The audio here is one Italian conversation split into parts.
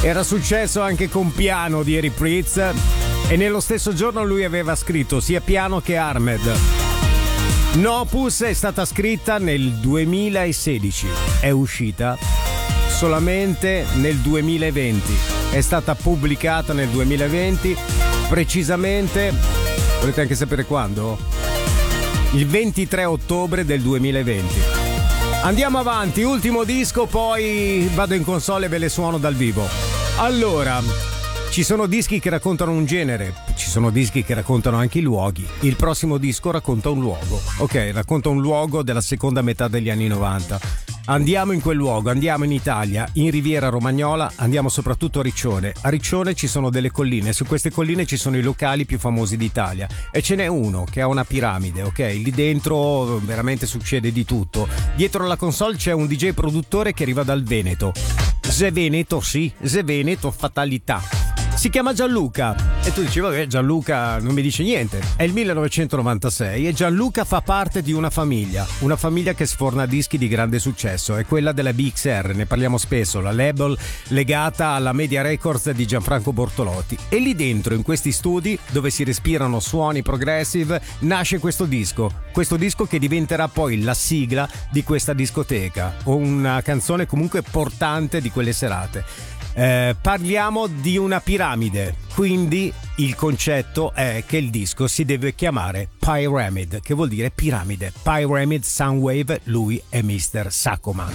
Era successo anche con Piano di Eric Prydz e nello stesso giorno lui aveva scritto sia Piano che Armed. No Opus è stata scritta nel 2016, è uscita solamente nel 2020, è stata pubblicata nel 2020, precisamente, volete anche sapere quando? Il 23 ottobre del 2020. Andiamo avanti, ultimo disco, poi vado in console e ve le suono dal vivo. Allora, ci sono dischi che raccontano un genere, ci sono dischi che raccontano anche i luoghi. Il prossimo disco racconta un luogo, ok, racconta un luogo della seconda metà degli anni 90. Andiamo in quel luogo, andiamo in Italia, in Riviera Romagnola, andiamo soprattutto a Riccione. A Riccione ci sono delle colline, su queste colline ci sono i locali più famosi d'Italia e ce n'è uno che ha una piramide, ok? Lì dentro veramente succede di tutto. Dietro la console c'è un DJ produttore che arriva dal Veneto. Se Veneto, sì, se Veneto, fatalità. Si chiama Gianluca e tu dici vabbè, Gianluca non mi dice niente. È il 1996 e Gianluca fa parte di una famiglia che sforna dischi di grande successo, è quella della BXR, ne parliamo spesso, la label legata alla Media Records di Gianfranco Bortolotti. E lì dentro, in questi studi dove si respirano suoni progressive, nasce questo disco che diventerà poi la sigla di questa discoteca, o una canzone comunque portante di quelle serate. Parliamo di una piramide, quindi il concetto è che il disco si deve chiamare Pyramid, che vuol dire piramide. Pyramid Soundwave, lui è Mr. Saccoman.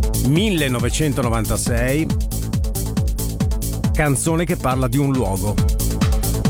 1996, canzone che parla di un luogo.